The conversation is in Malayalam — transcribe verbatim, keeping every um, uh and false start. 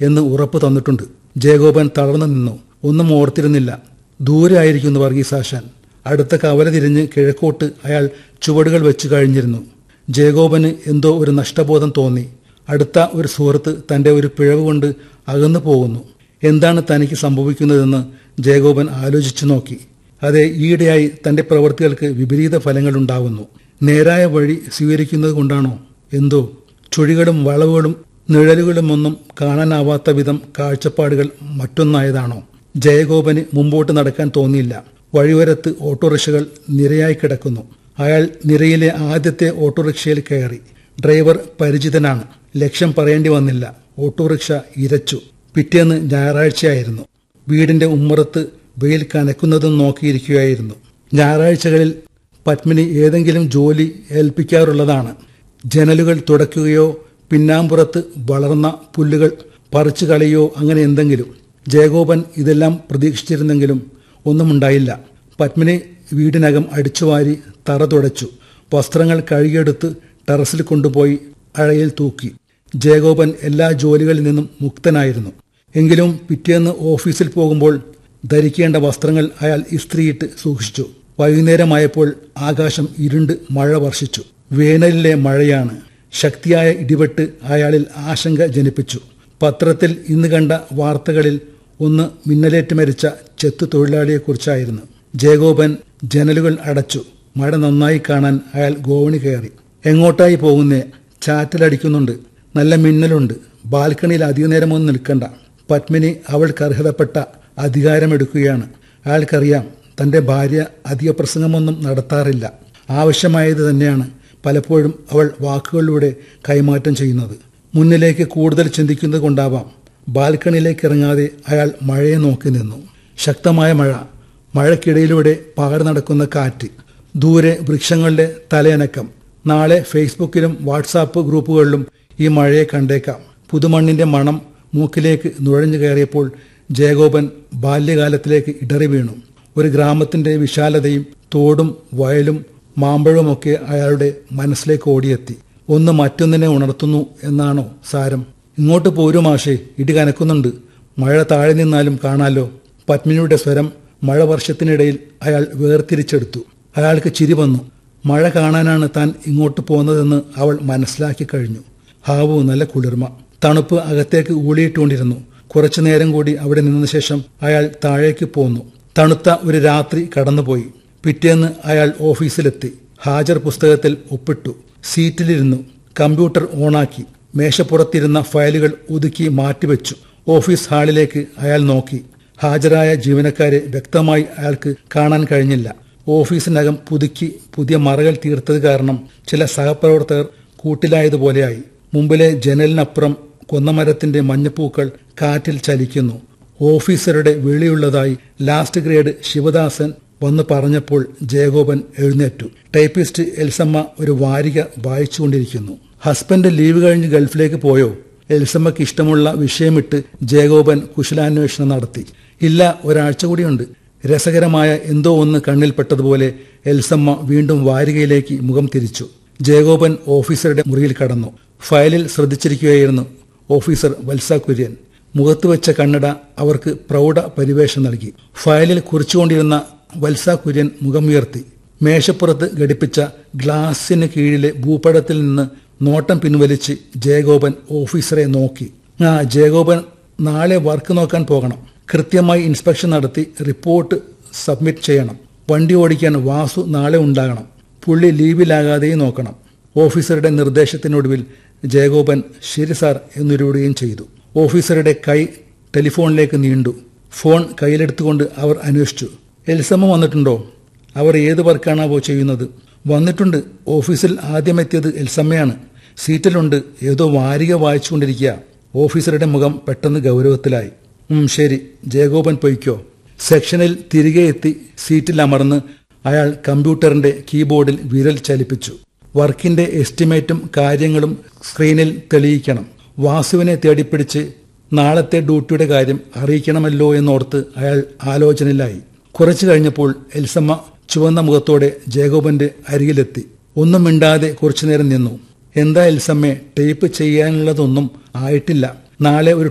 എന്ന് ഉറപ്പ് തന്നിട്ടുണ്ട്. ജയഗോപൻ തളർന്നു നിന്നു. ഒന്നും ഓർത്തിരുന്നില്ല. ദൂരെ ആയിരിക്കുന്നു വർഗീസാശാൻ. അടുത്ത കവല തിരിഞ്ഞ് കിഴക്കോട്ട് അയാൾ ചുവടുകൾ വെച്ചു കഴിഞ്ഞിരുന്നു. ജയഗോപന് എന്തോ ഒരു നഷ്ടബോധം തോന്നി. അടുത്ത ഒരു സുഹൃത്ത് തന്റെ ഒരു പിഴവ് കൊണ്ട് അകന്നു പോകുന്നു. എന്താണ് തനിക്ക് സംഭവിക്കുന്നതെന്ന് ജയഗോപൻ ആലോചിച്ചു നോക്കി. അതെ, ഈയിടെയായി തന്റെ പ്രവൃത്തികൾക്ക് വിപരീത ഫലങ്ങൾ ഉണ്ടാവുന്നു. നേരായ വഴി സ്വീകരിക്കുന്നത് കൊണ്ടാണോ എന്തോ? ചുഴികളും വളവുകളും നിഴലുകളും ഒന്നും കാണാനാവാത്ത വിധം കാഴ്ചപ്പാടുകൾ മറ്റൊന്നായതാണോ? ജയഗോപന് മുമ്പോട്ട് നടക്കാൻ തോന്നിയില്ല. വഴിയോരത്ത് ഓട്ടോറിക്ഷകൾ നിരയായി കിടക്കുന്നു. അയാൾ നിരയിലെ ആദ്യത്തെ ഓട്ടോറിക്ഷയിൽ കയറി. ഡ്രൈവർ പരിചിതനാണ്. ലക്ഷ്യം പറയേണ്ടി വന്നില്ല. ഓട്ടോറിക്ഷ ഇരച്ചു. പിറ്റേന്ന് ഞായറാഴ്ചയായിരുന്നു. വീടിന്റെ ഉമ്മറത്ത് വെയിൽ കനക്കുന്നതും നോക്കിയിരിക്കുകയായിരുന്നു. ഞായറാഴ്ചകളിൽ പത്മിനി ഏതെങ്കിലും ജോലി ഏൽപ്പിക്കാറുള്ളതാണ്. ജനലുകൾ തുടയ്ക്കുകയോ പിന്നാമ്പുറത്ത് വളർന്ന പുല്ലുകൾ പറിച്ചു കളയോ അങ്ങനെ എന്തെങ്കിലും. ജയഗോപൻ ഇതെല്ലാം പ്രതീക്ഷിച്ചിരുന്നെങ്കിലും ഒന്നും ഉണ്ടായില്ല. പത്മിനി വീടിനകം അടിച്ചുവാരി തറ തുടച്ചു. വസ്ത്രങ്ങൾ കഴുകിയെടുത്ത് ടെറസിൽ കൊണ്ടുപോയി അഴയിൽ തൂക്കി. ജയഗോപൻ എല്ലാ ജോലികളിൽ നിന്നും മുക്തനായിരുന്നു. എങ്കിലും പിറ്റേന്ന് ഓഫീസിൽ പോകുമ്പോൾ ധരിക്കേണ്ട വസ്ത്രങ്ങൾ അയാൾ ഇസ്ത്രിയിട്ട് സൂക്ഷിച്ചു. വൈകുന്നേരമായപ്പോൾ ആകാശം ഇരുണ്ട് മഴ വർഷിച്ചു. വേനലിലെ മഴയാണ്. ശക്തിയായ ഇടിവെട്ട് അയാളിൽ ആശങ്ക ജനിപ്പിച്ചു. പത്രത്തിൽ ഇന്ന് കണ്ട വാർത്തകളിൽ ഒന്ന് മിന്നലേറ്റ് മരിച്ച ചെത്തു തൊഴിലാളിയെക്കുറിച്ചായിരുന്നു. ജയഗോപൻ ജനലുകൾ അടച്ചു. മഴ നന്നായി കാണാൻ അയാൾ ഗോവണി കയറി. എങ്ങോട്ടായി പോകുന്നേ? ചാറ്റലടിക്കുന്നുണ്ട്. നല്ല മിന്നലുണ്ട്. ബാൽക്കണിയിൽ അധികനേരമൊന്നും നിൽക്കണ്ട. പത്മിനി അവൾക്ക് അർഹതപ്പെട്ട അധികാരമെടുക്കുകയാണ്. അയാൾക്കറിയാം തന്റെ ഭാര്യ അധിക പ്രസംഗമൊന്നും നടത്താറില്ല. ആവശ്യമായത് തന്നെയാണ് പലപ്പോഴും അവൾ വാക്കുകളിലൂടെ കൈമാറ്റം ചെയ്യുന്നത്. മുന്നിലേക്ക് കൂടുതൽ ചിന്തിക്കുന്നത് കൊണ്ടാവാം ബാൽക്കണിയിലേക്ക് ഇറങ്ങാതെ അയാൾ മഴയെ നോക്കി നിന്നു. ശക്തമായ മഴ. മഴയ്ക്കിടയിലൂടെ പാടി നടക്കുന്ന കാറ്റ്. ദൂരെ വൃക്ഷങ്ങളുടെ തലയനക്കം. നാളെ ഫേസ്ബുക്കിലും വാട്സാപ്പ് ഗ്രൂപ്പുകളിലും ഈ മഴയെ കണ്ടേക്കാം. പുതുമണ്ണിന്റെ മണം മൂക്കിലേക്ക് നുഴഞ്ഞു കയറിയപ്പോൾ ജയഗോപൻ ബാല്യകാലത്തിലേക്ക് ഇടറി വീണു. ഒരു ഗ്രാമത്തിന്റെ വിശാലതയും തോടും വയലും മാമ്പഴവുമൊക്കെ അയാളുടെ മനസ്സിലേക്ക് ഓടിയെത്തി. ഒന്ന് മറ്റൊന്നിനെ ഉണർത്തുന്നു എന്നാണോ സാരം? ഇങ്ങോട്ട് പോരൂ മാഷേ, ഇടി കനക്കുന്നുണ്ട്. മഴ താഴെ നിന്നാലും കാണാലോ. പത്മിനിയുടെ സ്വരം മഴ വർഷത്തിനിടയിൽ അയാൾ വേർതിരിച്ചെടുത്തു. അയാൾക്ക് ചിരി വന്നു. മഴ കാണാനാണ് താൻ ഇങ്ങോട്ട് പോകുന്നതെന്ന് അവൾ മനസ്സിലാക്കി കഴിഞ്ഞു. ഹാവു, നല്ല കുളിർമ. തണുപ്പ് അകത്തേക്ക് ഊളിയിട്ടുകൊണ്ടിരുന്നു. കുറച്ചു നേരം കൂടി അവിടെ നിന്ന ശേഷം അയാൾ താഴേക്ക് പോന്നു. തണുത്ത ഒരു രാത്രി കടന്നുപോയി. പിറ്റേന്ന് അയാൾ ഓഫീസിലെത്തി. ഹാജർ പുസ്തകത്തിൽ ഒപ്പിട്ടു. സീറ്റിലിരുന്നു. കമ്പ്യൂട്ടർ ഓണാക്കി. മേശപ്പുറത്തിരുന്ന ഫയലുകൾ ഒതുക്കി മാറ്റിവെച്ചു. ഓഫീസ് ഹാളിലേക്ക് അയാൾ നോക്കി. ഹാജരായ ജീവനക്കാരെ വ്യക്തമായി അയാൾക്ക് കാണാൻ കഴിഞ്ഞില്ല. ഓഫീസിനകം പുതുക്കി പുതിയ മറകൾ തീർത്തത് കാരണം ചില സഹപ്രവർത്തകർ കൂട്ടിലായതുപോലെയായി. മുമ്പിലെ ജനലിനപ്പുറം കൊന്നമരത്തിന്റെ മഞ്ഞപ്പൂക്കൾ കാറ്റിൽ ചലിക്കുന്നു. ഓഫീസറുടെ വിളിയുള്ളതായി ലാസ്റ്റ് ഗ്രേഡ് ശിവദാസൻ വന്ന് പറഞ്ഞപ്പോൾ ജയഗോപൻ എഴുന്നേറ്റു. ടൈപ്പിസ്റ്റ് എൽസമ്മ ഒരു വാരിക വായിച്ചുകൊണ്ടിരിക്കുന്നു. ഹസ്ബൻഡ് ലീവ് കഴിഞ്ഞ് ഗൾഫിലേക്ക് പോയോ? എൽസമ്മയ്ക്ക് ഇഷ്ടമുള്ള വിഷയമിട്ട് ജയഗോപൻ കുശലാന്വേഷണം നടത്തി. ഇല്ല, ഒരാഴ്ച കൂടിയുണ്ട്. രസകരമായ എന്തോ ഒന്ന് കണ്ണിൽപ്പെട്ടതുപോലെ എൽസമ്മ വീണ്ടും വാരികയിലേക്ക് മുഖം തിരിച്ചു. ജയഗോപൻ ഓഫീസറുടെ മുറിയിൽ കടന്നു. ഫയലിൽ ശ്രദ്ധിച്ചിരിക്കുകയായിരുന്നു ഓഫീസർ വത്സ കുര്യൻ. മുഖത്ത് വെച്ച കണ്ണട അവർക്ക് പ്രൗഢ പരിവേഷം നൽകി. ഫയലിൽ കുറിച്ചുകൊണ്ടിരുന്ന വത്സ കുര്യൻ മുഖമുയർത്തി. മേശപ്പുറത്ത് ഘടിപ്പിച്ച ഗ്ലാസിന് കീഴിലെ ഭൂപടത്തിൽ നിന്ന് നോട്ടം പിൻവലിച്ച് ജയഗോപൻ ഓഫീസറെ നോക്കി. ആ ജയഗോപൻ, നാളെ വർക്ക് നോക്കാൻ പോകണം. കൃത്യമായി ഇൻസ്പെക്ഷൻ നടത്തി റിപ്പോർട്ട് സബ്മിറ്റ് ചെയ്യണം. വണ്ടി ഓടിക്കാൻ വാസു നാളെ ഉണ്ടാകണം. പുള്ളി ലീവിലാകാതെയും നോക്കണം. ഓഫീസറുടെ നിർദ്ദേശത്തിനൊടുവിൽ ജയഗോപൻ ശരി സാർ എന്നുരുവിടുകയും ചെയ്തു. ഓഫീസറുടെ കൈ ടെലിഫോണിലേക്ക് നീണ്ടു. ഫോൺ കയ്യിലെടുത്തുകൊണ്ട് അവർ അന്വേഷിച്ചു. എൽസമ്മ വന്നിട്ടുണ്ടോ? അവർ ഏത് വർക്കാണാവോ ചെയ്യുന്നത്? വന്നിട്ടുണ്ട്. ഓഫീസിൽ ആദ്യമെത്തിയത് എൽസമ്മയാണ്. സീറ്റിലുണ്ട്. ഏതോ വാരിക വായിച്ചുകൊണ്ടിരിക്കുക. ഓഫീസറുടെ മുഖം പെട്ടെന്ന് ഗൗരവത്തിലായി. ഉം ശരി, ജയഗോപൻ പൊയ്ക്കോ. സെക്ഷനിൽ തിരികെ എത്തി സീറ്റിൽ അമർന്ന് അയാൾ കമ്പ്യൂട്ടറിന്റെ കീബോർഡിൽ വിരൽ ചലിപ്പിച്ചു. വർക്കിന്റെ എസ്റ്റിമേറ്റും കാര്യങ്ങളും സ്ക്രീനിൽ തെളിയിക്കണം. വാസുവിനെ തേടിപ്പിടിച്ച് നാളത്തെ ഡ്യൂട്ടിയുടെ കാര്യം അറിയിക്കണമല്ലോ എന്നോർത്ത് അയാൾ ആലോചനയിലായി. കുറച്ചു കഴിഞ്ഞപ്പോൾ എൽസമ്മ ചുവന്ന മുഖത്തോടെ ജയഗോപന്റെ അരികിലെത്തി. ഒന്നും മിണ്ടാതെ കുറച്ചുനേരം നിന്നു. എന്താ എൽസമ്മേ, ടേപ്പ് ചെയ്യാനുള്ളതൊന്നും ആയിട്ടില്ല. നാളെ ഒരു